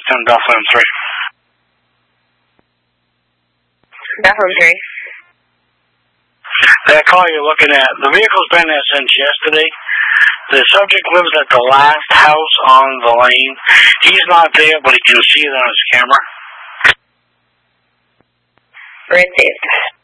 10 Bethlehem 3. Bethlehem 3. That call you're looking at, the vehicle's been there since yesterday. The subject lives at the last house on the lane. He's not there, but he can see it on his camera. Received.